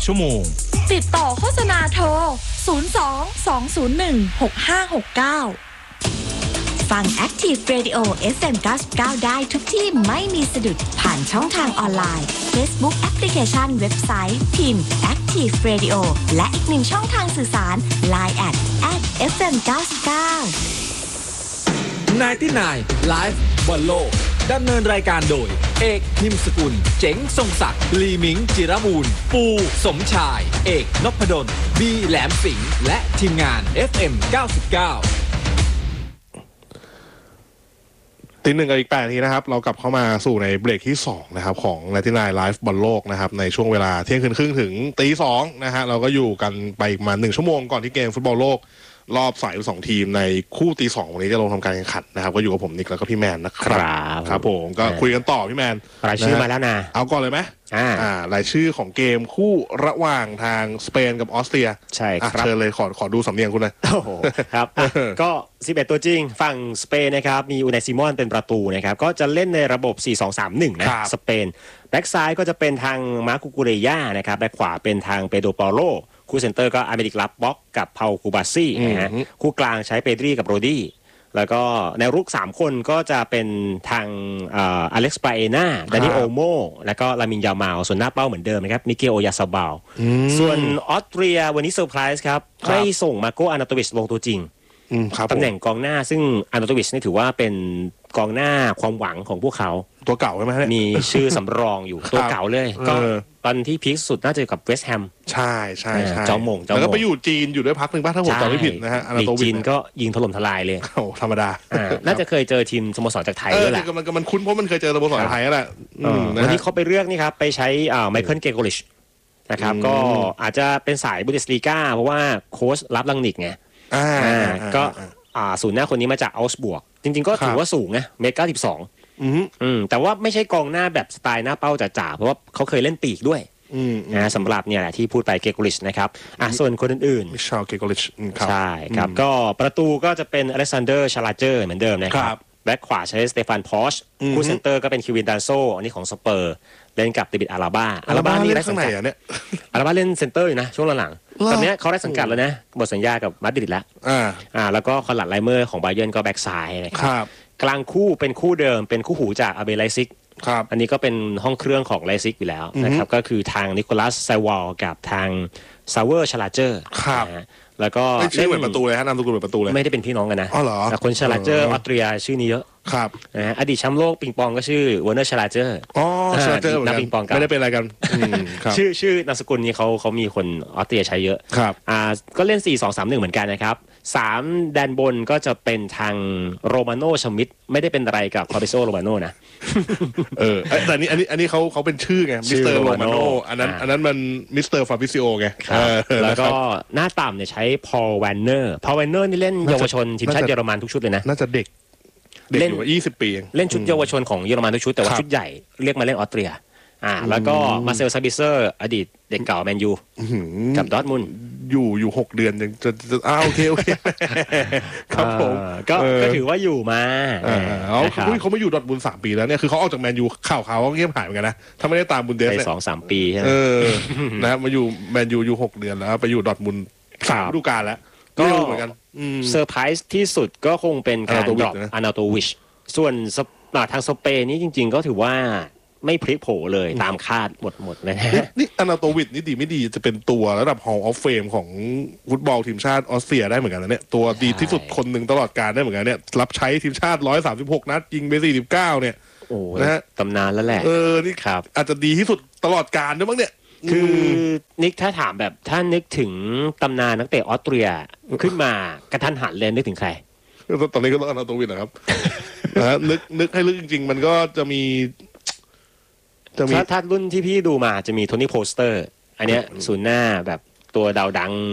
24 ชั่วโมงติดต่อโฆษณาโทร 02-201-6569 ฟัง Active Radio FM 99 ได้ทุกที่ไม่มีสะดุดผ่านช่องทางออนไลน์ Facebook แอปพลิเคชันเว็บไซต์พิมพ์ Active Radio และอีกหนึ่งช่องทางสื่อสาร Line @FM 99 99 Live บอลโลกดำเนินรายการโดยเอกหิมสกุลเจ๋งทรงศักดิ์ลีมิงจิรมูลปูสมชายเอกนพดลบีแหลมสิงห์และทีมงาน FM 99 ตีหนึ่งกับอีก8 นาทีนะครับเรากลับเข้ามาสู่ในเบรกที่2นะครับของ99 Live บอลโลกนะครับในช่วงเวลาเที่ยงคืนครึ่งถึงตี 2นะฮะเราก็อยู่กันไปมา1 ชั่วโมงก่อนที่เกมฟุตบอลโลกรอบสาย2 ทีมในคู่ตี 2วันนี้จะลงทำการแข่งขันนะครับก็อยู่กับผมนิกแล้วก็พี่แมนนะครับครับผมก็คุยกันต่อพี่แมนรายชื่อมาแล้วนะเอาก่อนเลยไหมรายชื่อของเกมคู่ระหว่างทางสเปนกับออสเตรียใช่ครับเชิญเลยขอดูสำเนียงคุณเลยครับก็11ตัวจริงฝั่งสเปนนะครับมีอูไนซิมอนเป็นประตูนะครับก็จะเล่นในระบบ 4-2-3-1 นะสเปนแบ็กซ้ายก็จะเป็นทางมาร์คูเรย่านะครับแบ็กขวาเป็นทางเปโดรปาโลคู่เซนเตอร์ก็อเมริกลับบ็อกกับเปาคูบาซี่นะฮะคู่กลางใช้เปดรีกับโรดี้แล้วก็แนวรุก3 คนก็จะเป็นทางอเล็กซ์ปาเอน่าดานิโอโมแล้วก็ลามินยามาลส่วนหน้าเป้าเหมือนเดิมนะครับมิเกลโอยาซาบาลส่วนออสเตรียวันนี้เซอร์ไพรส์ครับไม่ส่งมาโกอานาโตวิชลงตัวจริงตำแหน่งกองหน้าซึ่งอานาโตวิชนี่ถือว่าเป็นกองหน้าความหวังของพวกเขาตัวเก่าใช่ไหมมีชื่อสำรองอยู่ตัวเก่าเลยก็ตอนที่พีคสุดน่าจะกับเวสต์แฮมใช่จอมงแล้วก็ไปอยู่จีนอยู่ด้วยพักหนึ่งป่ะถ้าผมจำไม่ผิดนะฮะอานาโตวิชจีนก็ยิงถล่มทลายเลยโอ้ธรรมดาน่าจะเคยเจอทีมสโมสรจากไทยด้วยแหละมันคุ้นเพราะมันเคยเจอสโมสรไทยแหละวันนี้เขาไปเลือกนี่ครับไปใช้ไมเคิลเกโกลิชนะครับก็อาจจะเป็นสายบุนเดสลีกาเพราะว่าโค้ชรับลังนิกไงก็ศูนย์หน้าคนนี้มาจากอัลส์บวกจริงๆก็ถือว่าสูงนะ1.92 แต่ว่าไม่ใช่กองหน้าแบบสไตล์หน้าเป้าจ๋าๆเพราะว่าเขาเคยเล่นปีกด้วยนะสำหรับเนี่ยแหละที่พูดไปเกโกลิชนะครับส่วนคนอื่นๆมิชาลเกโกลิชใช่ครับก็ประตูก็จะเป็นอเล็กซานเดอร์ชาลาเจอร์เหมือนเดิมนะครับแบ็คขวาใช้สเตฟานพอชคู่เซนเตอร์ก็เป็นคิวินดันโซอันนี้ของสเปอร์เล่นกับเดวิดอาราบ้านี่ได้สังกัดเนี่ยอาราบ้าเล่นเซนเตอร์อยู่นะช่วงหลังๆตอนนี้เขาได้สังกัดแล้วนะหมดสัญญากับมาดริดแล้วแล้วก็คอนหลัดไลเมอร์ของบาเยิร์นก็แบ็คซ้ายนะครับกลางคู่เป็นคู่เดิมเป็นคู่หูจากอาเบไลซิกอันนี้ก็เป็นห้องเครื่องของไลซิกอยู่แล้วนะครับก็คือทางนิโคลัสไซวอลกับทางซาวเวอร์ชลาเจอร์แล้วก็ชื่อเหมือนประตูเลยฮะนามสกุลเหมือนประตูเลยไม่ได้เป็นพี่น้องกันนะอ๋อเหรอแต่คนชลาเจอร์ออสเตรียชื่อนี้เยอะครับอดีตแชมป์โลกปิงปองก็ชื่อวอร์เนอร์ชลาเจอร์ชลาเจอร์นักปิงปองไม่ได้เป็นอะไรกันชื่อนามสกุลนี้เขามีคนออสเตรียใช้เยอะก็เล่น 4-2-3-1 เหมือนกันนะครับ3แดนบนก็จะเป็นทางโรมาโนชมิดไม่ได้เป็นอะไรกับฟาบิโซโรมาโนนะแต่อันนี้เขาเป็นชื่อไงมิสเตอร์โรมาโนอันนั้นมันมิสเตอร์ฟาบิซิโอไงแล้วก็หน้าต่ำเนี่ยใช้พอลแวนเนอร์นี่เล่นเยาวชนทีมชาติเยอรมันทุกชุดเลยนะน่าจะเด็กอยู่20 ปีเล่นชุดเยาวชนของเยอรมันทุกชุดแต่ว่าชุดใหญ่เรียกมาเล่นออสเตรียแล้วก็มาเซลซาบิเซอร์อดีตเด็กเก่าแมนยูกับดอร์ทมุนด์อยู่6 เดือนยังจะโอเคครับผมก็ถือว่าอยู่มาเขามาอยู่ดอร์ทมุนด์3 ปีแล้วเนี่ยคือเขาออกจากแมนยูข่าวเขาเงียบหายเหมือนกันนะถ้าไม่ได้ตามบุนเดสไป 2-3 ปีใช่ไหมนะมาอยู่แมนยูอยู่6 เดือนแล้วไปอยู่ดอร์ทมุนด์3 ฤดูกาลแล้วก็เหมือนกันเซอร์ไพรส์ที่สุดก็คงเป็นการดรอปอานาโตวิชส่วนทางสเปนนี่จริงๆก็ถือว่าไม่พลิกโผเลยตามคาดหมดเลยนี่อานาโตวิชนี่ดีไม่ดีจะเป็นตัวระดับ Hall of Fame ของฟุตบอลทีมชาติออสเตรียได้เหมือนกันนะเนี่ยตัวดีที่สุดคนหนึ่งตลอดกาลได้เหมือนกันเนี่ยรับใช้ทีมชาติ136 นัดยิงไป49เนี่ยนะฮะตำนานแล้วแหละนี่ครับอาจจะดีที่สุดตลอดกาลด้วยมั้งเนี่ยคือนิกถ้าถามแบบถ้านึกถึงตำนานนักเตะออสเตรียขึ้นมากระทันหันเลยนึกถึงใครตอนนี้ก็ต้องอานาโตวิชนะครับนึกให้ลึกจริงๆมันก็จะมีถ้ารุ่นที่พี่ดูมาจะมีโทนี่โพสเตอร์อันเนี้ยศูนย์หน้าแบบตัวดาวดัง